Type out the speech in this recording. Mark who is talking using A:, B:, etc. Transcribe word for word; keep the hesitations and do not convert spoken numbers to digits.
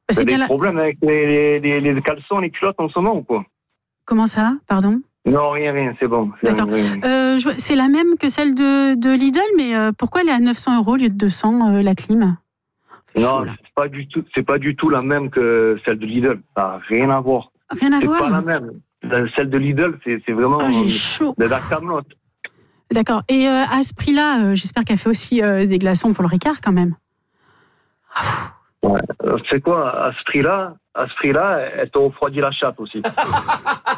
A: C'est
B: des
A: bien la...
B: problèmes avec les, les, les caleçons, les culottes en ce moment ou quoi?
A: Comment ça? Pardon?
B: Non, rien, rien, c'est bon. C'est
A: D'accord.
B: rien.
A: Euh, je... C'est la même que celle de, de Lidl, mais euh, pourquoi elle est à neuf cents euros au lieu de deux cents, euh, la clim?
B: Non, c'est pas du tout, c'est pas du tout la même que celle de Lidl. Ça n'a rien à voir.
A: Rien à
B: c'est
A: voir.
B: C'est pas la même. Celle de Lidl, c'est, c'est vraiment
A: oh, j'ai chaud.
B: de la camelote.
A: D'accord. Et euh, à ce prix-là, euh, j'espère qu'elle fait aussi euh, des glaçons pour le Ricard quand même.
B: Ouais. C'est quoi, à ce prix-là, à ce prix-là, elle te refroidit la chatte aussi.